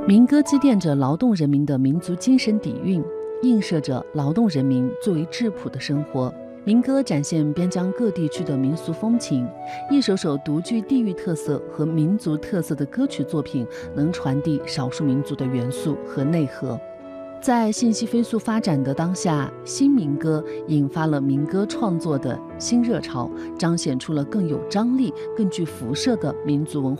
民歌积淀着劳动人民的民族精神底蕴，映射着劳动人民最为质朴的生活。民歌展现边疆各地区的民俗风情，一首首独具地域特色和民族特色的歌曲作品，能传递少数民族的元素和内核。在信息飞速发展的当下，新民歌引发了民歌创作的新热潮，彰显出了更有张力、更具辐射的民族文化